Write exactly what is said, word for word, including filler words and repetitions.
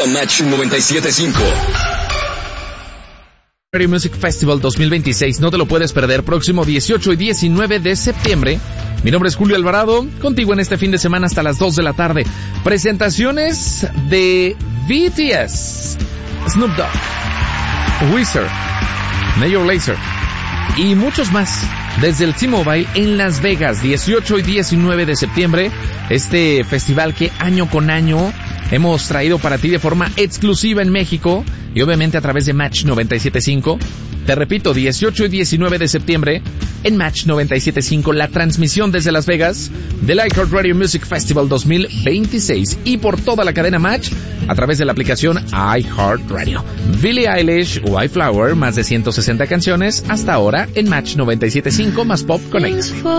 a Match noventa y siete punto cinco. Radio Music Festival dos mil veintiséis, no te lo puedes perder, próximo dieciocho y diecinueve de septiembre. Mi nombre es Julio Alvarado, contigo en este fin de semana hasta las dos de la tarde. Presentaciones de B T S, Snoop Dogg, Weezer, Major Lazer y muchos más desde el T-Mobile en Las Vegas, dieciocho y diecinueve de septiembre. Este festival que año con año hemos traído para ti de forma exclusiva en México y obviamente a través de Match noventa y siete punto cinco. Te repito, dieciocho y diecinueve de septiembre en Match noventa y siete punto cinco, la transmisión desde Las Vegas del iHeartRadio Music Festival dos mil veintiséis y por toda la cadena Match a través de la aplicación iHeartRadio. Billie Eilish, White Flower, más de ciento sesenta canciones hasta ahora en Match noventa y siete punto cinco más Pop Connect.